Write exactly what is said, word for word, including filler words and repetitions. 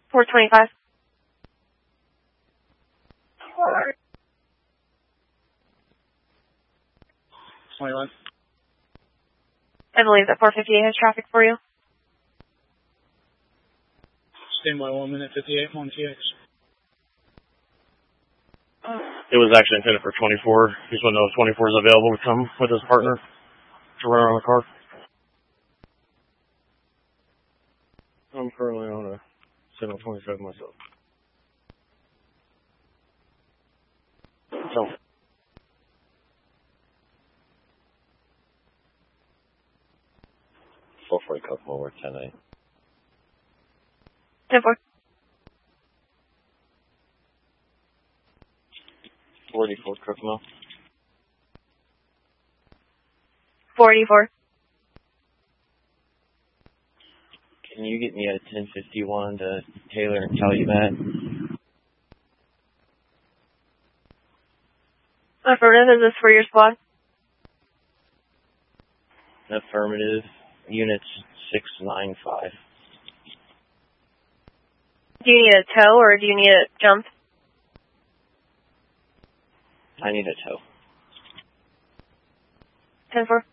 four twenty-five. twenty-one. I believe that four fifty-eight has traffic for you. Stand by one minute fifty-eight, one T X. It was actually intended for twenty-four. He's one of those twenty-fours available to come with his partner to run around the car. I'm currently on a seven twenty-seven myself. So. four forty Kokomo, we're ten eight. ten four. forty-four Kokomo. forty-four. Can you get me at ten fifty-one to Taylor and Calumet? Affirmative, is this for your squad? Affirmative. Units six nine five. Do you need a tow or do you need a jump? I need a tow. ten four.